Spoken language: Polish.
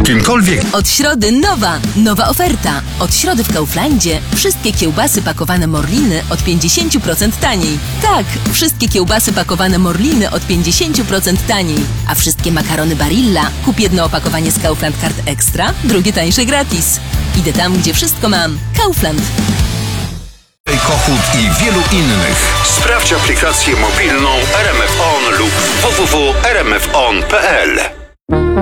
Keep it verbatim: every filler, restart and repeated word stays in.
kimkolwiek. Od środy nowa, nowa oferta. Od środy w Kauflandzie wszystkie kiełbasy pakowane Morliny od pięćdziesiąt procent taniej. Tak, wszystkie kiełbasy pakowane Morliny od pięćdziesiąt procent taniej. A wszystkie makarony Barilla kup jedno opakowanie z Kaufland Card Extra, drugie tańsze gratis. Idę tam, gdzie wszystko mam. Kaufland. Kochut i wielu innych. Sprawdź aplikację mobilną R M F On lub w w w kropka r m f on kropka p l.